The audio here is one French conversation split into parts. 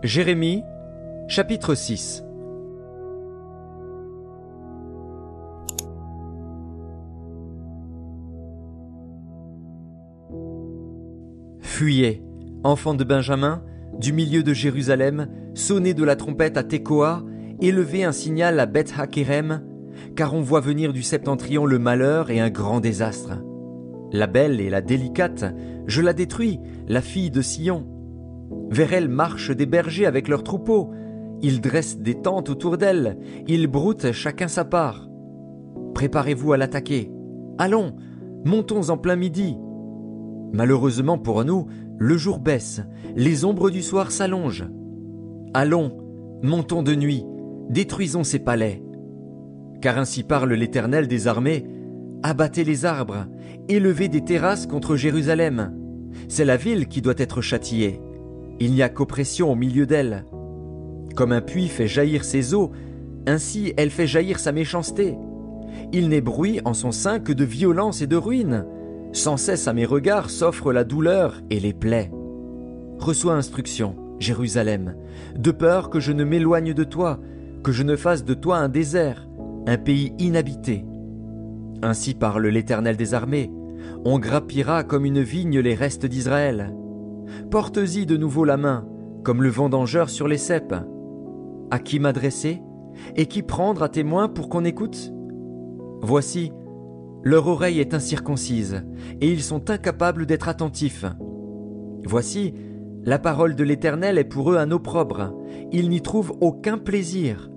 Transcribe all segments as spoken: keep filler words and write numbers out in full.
Jérémie, chapitre six. Fuyez, enfants de Benjamin, du milieu de Jérusalem, sonnez de la trompette à Tekoa, élevez un signal à Beth-Hakérem, car on voit venir du septentrion le malheur et un grand désastre. La belle et la délicate, je la détruis, la fille de Sion. Vers elle marchent des bergers avec leurs troupeaux. Ils dressent des tentes autour d'elle. Ils broutent chacun sa part. Préparez-vous à l'attaquer. Allons, montons en plein midi. Malheureusement pour nous, le jour baisse. Les ombres du soir s'allongent. Allons, montons de nuit. Détruisons ces palais. Car ainsi parle l'Éternel des armées. Abattez les arbres. Élevez des terrasses contre Jérusalem. C'est la ville qui doit être châtiée. Il n'y a qu'oppression au milieu d'elle. Comme un puits fait jaillir ses eaux, ainsi elle fait jaillir sa méchanceté. Il n'est bruit en son sein que de violence et de ruine. Sans cesse à mes regards s'offrent la douleur et les plaies. Reçois instruction, Jérusalem, de peur que je ne m'éloigne de toi, que je ne fasse de toi un désert, un pays inhabité. Ainsi parle l'Éternel des armées. On grappillera comme une vigne les restes d'Israël. Porte-y de nouveau la main, comme le vendangeur sur les ceps. À qui m'adresser, et qui prendre à témoin pour qu'on écoute? Voici, leur oreille est incirconcise, et ils sont incapables d'être attentifs. Voici, la parole de l'Éternel est pour eux un opprobre, ils n'y trouvent aucun plaisir.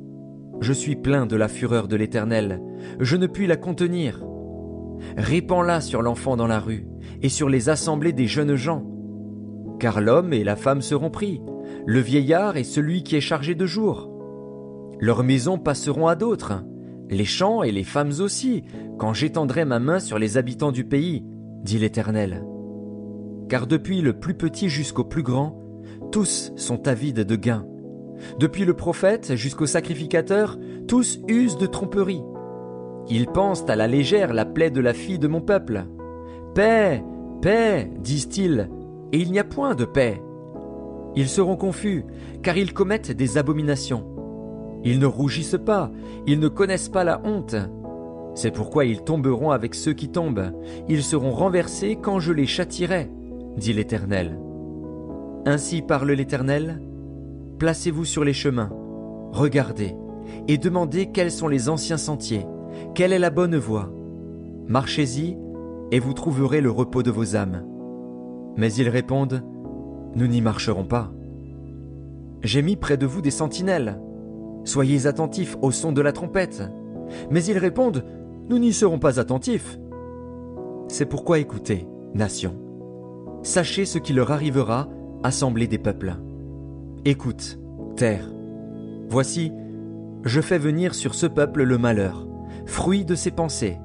Je suis plein de la fureur de l'Éternel, je ne puis la contenir. Répands-la sur l'enfant dans la rue, et sur les assemblées des jeunes gens. Car l'homme et la femme seront pris, le vieillard et celui qui est chargé de jour. Leurs maisons passeront à d'autres, les champs et les femmes aussi, quand j'étendrai ma main sur les habitants du pays, dit l'Éternel. Car depuis le plus petit jusqu'au plus grand, tous sont avides de gain. Depuis le prophète jusqu'au sacrificateur, tous usent de tromperie. Ils pensent à la légère la plaie de la fille de mon peuple. Paix, paix, disent-ils, et il n'y a point de paix. Ils seront confus, car ils commettent des abominations. Ils ne rougissent pas, ils ne connaissent pas la honte. C'est pourquoi ils tomberont avec ceux qui tombent. Ils seront renversés quand je les châtierai, dit l'Éternel. Ainsi parle l'Éternel. Placez-vous sur les chemins, regardez, et demandez quels sont les anciens sentiers, quelle est la bonne voie. Marchez-y, et vous trouverez le repos de vos âmes. Mais ils répondent, nous n'y marcherons pas. J'ai mis près de vous des sentinelles. Soyez attentifs au son de la trompette. Mais ils répondent, nous n'y serons pas attentifs. C'est pourquoi écoutez, nation. Sachez ce qui leur arrivera, assemblée des peuples. Écoute, terre. Voici, je fais venir sur ce peuple le malheur, fruit de ses pensées.